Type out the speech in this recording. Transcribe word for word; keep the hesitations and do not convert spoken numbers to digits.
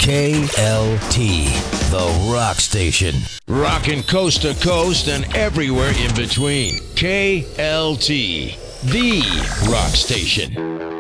K L T, the rock station. Rockin' coast to coast and everywhere in between. K L T, the rock station.